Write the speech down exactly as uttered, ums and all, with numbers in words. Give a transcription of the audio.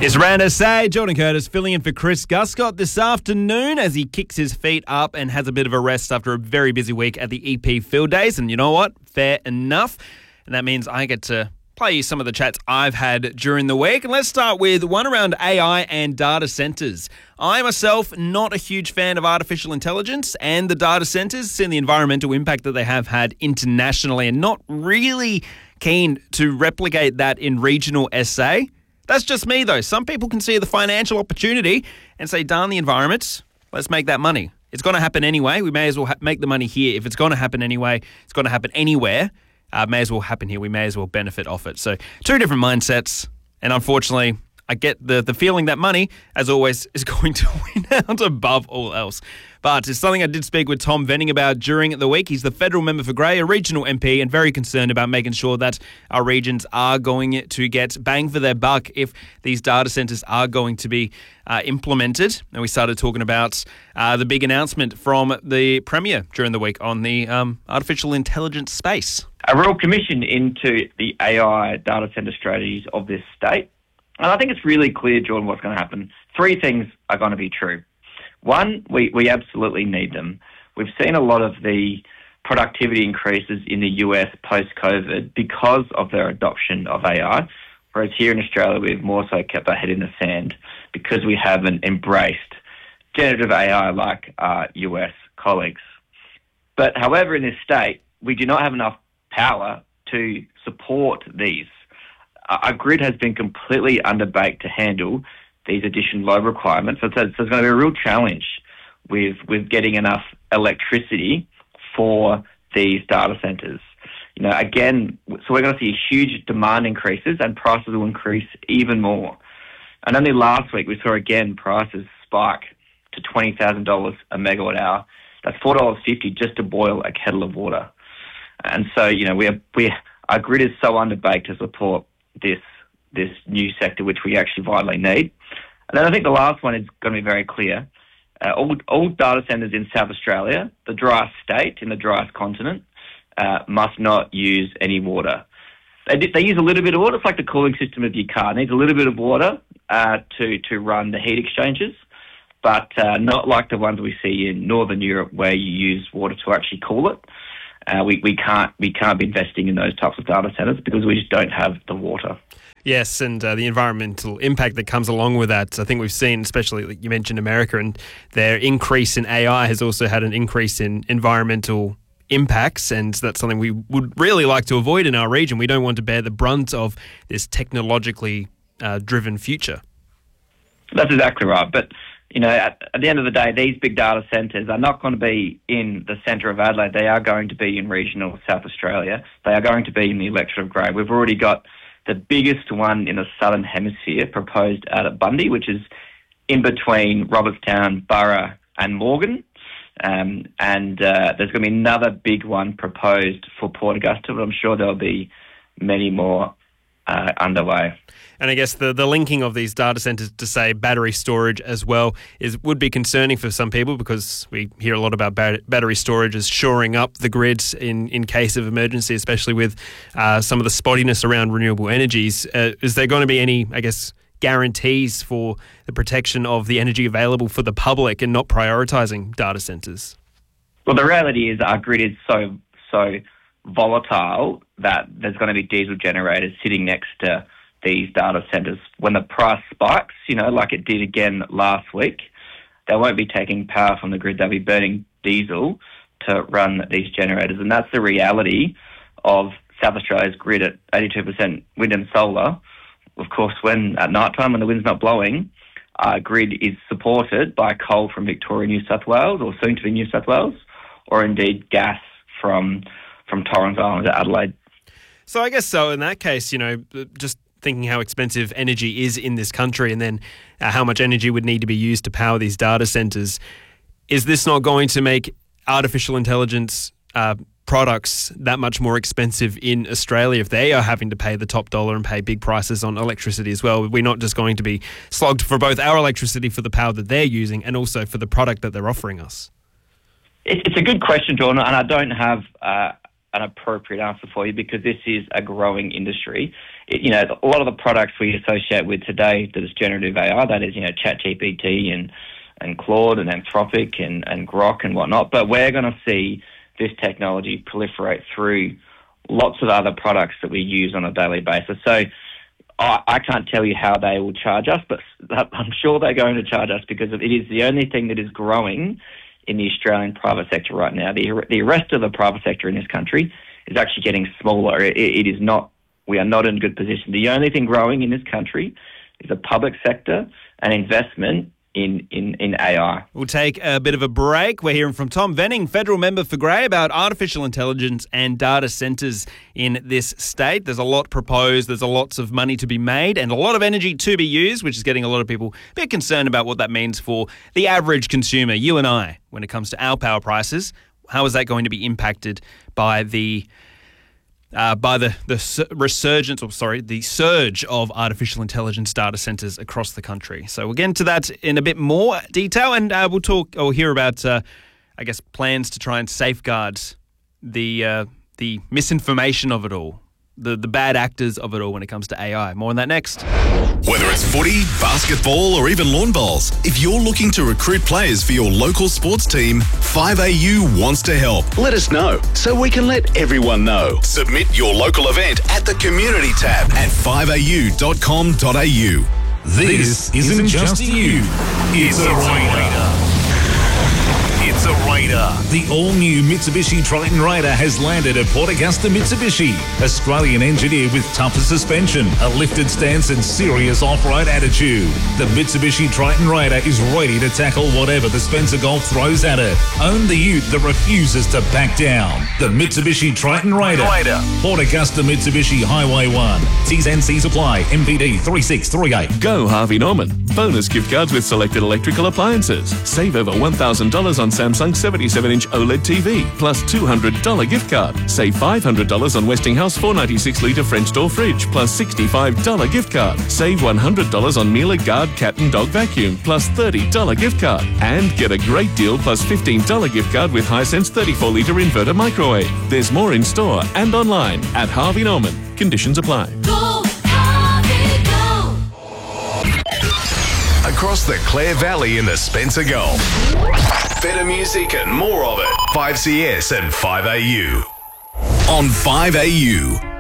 It's Rand S A. Jordan Curtis filling in for Chris Guscott this afternoon as he kicks his feet up and has a bit of a rest after a very busy week at the E P Field Days. And you know what? Fair enough. And that means I get to play you some of the chats I've had during the week. And let's start with one around A I and data centres. I myself, not a huge fan of artificial intelligence and the data centres, seeing the environmental impact that they have had internationally and not really keen to replicate that in regional S A. That's just me, though. Some people can see the financial opportunity and say, darn the environment, let's make that money. It's going to happen anyway. We may as well ha- make the money here. If it's going to happen anyway, it's going to happen anywhere. Uh, may as well happen here. We may as well benefit off it. So two different mindsets. And unfortunately, I get the, the feeling that money, as always, is going to win out above all else. But it's something I did speak with Tom Venning about during the week. He's the federal member for Grey, a regional M P, and very concerned about making sure that our regions are going to get bang for their buck if these data centres are going to be uh, implemented. And we started talking about uh, the big announcement from the Premier during the week on the um, artificial intelligence space. A real commission into the A I data centre strategies of this state. And I think it's really clear, Jordan, what's going to happen. Three things are going to be true. One, we, we absolutely need them. We've seen a lot of the productivity increases in the U S post-COVID because of their adoption of A I, whereas here in Australia we've more so kept our head in the sand because we haven't embraced generative A I like our U S colleagues. But however, in this state, we do not have enough power to support these. Our grid has been completely underbaked to handle these additional load requirements. So, so there's going to be a real challenge with with getting enough electricity for these data centres. You know, again, so we're going to see huge demand increases and prices will increase even more. And only last week we saw again prices spike to twenty thousand dollars a megawatt hour. That's four dollars fifty just to boil a kettle of water. And so, you know, we are, we our grid is so underbaked to support this this new sector, which we actually vitally need. And then I think the last one is going to be very clear. Uh, all, all data centres in South Australia, the driest state in the driest continent, uh, must not use any water. They, they use a little bit of water. It's like the cooling system of your car. It needs a little bit of water uh, to, to run the heat exchangers, but uh, not like the ones we see in Northern Europe where you use water to actually cool it. Uh, we, we can't we can't be investing in those types of data centres because we just don't have the water. Yes, and uh, the environmental impact that comes along with that. I think we've seen, especially like you mentioned America, and their increase in A I has also had an increase in environmental impacts, and that's something we would really like to avoid in our region. We don't want to bear the brunt of this technologically uh, driven future. That's exactly right. But you know, at, at the end of the day, these big data centres are not going to be in the centre of Adelaide. They are going to be in regional South Australia. They are going to be in the electorate of Grey. We've already got the biggest one in the southern hemisphere proposed out at Bundy, which is in between Robertstown, Burra and Morgan. Um, and uh, there's going to be another big one proposed for Port Augusta, but I'm sure there'll be many more uh, underway. And I guess the, the linking of these data centres to, say, battery storage as well is would be concerning for some people because we hear a lot about bat- battery storage as shoring up the grids in, in case of emergency, especially with uh, some of the spottiness around renewable energies. Uh, is there going to be any, I guess, guarantees for the protection of the energy available for the public and not prioritising data centres? Well, the reality is our grid is so, so volatile that there's going to be diesel generators sitting next to these data centres. When the price spikes, you know, like it did again last week, they won't be taking power from the grid. They'll be burning diesel to run these generators. And that's the reality of South Australia's grid at eighty-two percent wind and solar. Of course, when at night time, when the wind's not blowing, our grid is supported by coal from Victoria, New South Wales, or soon to be New South Wales, or indeed gas from from Torrens Island to Adelaide. So I guess so in that case, you know, just thinking how expensive energy is in this country and then uh, how much energy would need to be used to power these data centres, is this not going to make artificial intelligence uh, products that much more expensive in Australia if they are having to pay the top dollar and pay big prices on electricity as well? We're not just going to be slogged for both our electricity for the power that they're using and also for the product that they're offering us. It's a good question, Jordan, and I don't have uh, an appropriate answer for you because this is a growing industry. It, you know, a lot of the products we associate with today that is generative A I, that is, you know, ChatGPT and, and Claude and Anthropic and, and Grok and whatnot, but we're going to see this technology proliferate through lots of other products that we use on a daily basis. So I, I can't tell you how they will charge us, but I'm sure they're going to charge us because it is the only thing that is growing in the Australian private sector right now. The, the rest of the private sector in this country is actually getting smaller. It, it is not, we are not in a good position. The only thing growing in this country is the public sector and investment in, in, in A I. We'll take a bit of a break. We're hearing from Tom Venning, federal member for Grey, about artificial intelligence and data centres in this state. There's a lot proposed, there's a lots of money to be made and a lot of energy to be used, which is getting a lot of people a bit concerned about what that means for the average consumer, you and I, when it comes to our power prices. How is that going to be impacted by the Uh, by the, the resurgence, or sorry, the surge of artificial intelligence data centres across the country. So we'll get into that in a bit more detail, and uh, we'll talk or hear about, uh, I guess, plans to try and safeguard the uh, the misinformation of it all, the the bad actors of it all when it comes to A I. More on that next. Whether it's footy, basketball, or even lawn bowls, if you're looking to recruit players for your local sports team, five A U wants to help. Let us know so we can let everyone know. Submit your local event at the community tab at five a u dot com dot a u. This isn't just you, it's a Raider. It's a Raider. The all-new Mitsubishi Triton Raider has landed at Port Augusta Mitsubishi. Australian engineered with tougher suspension, a lifted stance and serious off-road attitude. The Mitsubishi Triton Raider is ready to tackle whatever the Spencer Gulf throws at it. Own the ute that refuses to back down. The Mitsubishi Triton Raider. Raider. Port Augusta Mitsubishi Highway one. T's and C's apply. M P D three six three eight. Go Harvey Norman. Bonus gift cards with selected electrical appliances. Save over one thousand dollars on Samsung seventy-seven inch OLED T V, plus two hundred dollars gift card. Save five hundred dollars on Westinghouse four ninety-six litre French door fridge, plus sixty-five dollars gift card. Save one hundred dollars on Miele Guard cat and dog vacuum, plus thirty dollars gift card. And get a great deal plus fifteen dollars gift card with Hisense thirty-four litre inverter microwave. There's more in store and online at Harvey Norman. Conditions apply. Go, Harvey, go. Across the Clare Valley in the Spencer Gulf. Better music and more of it. five C S and five A U. On five A U.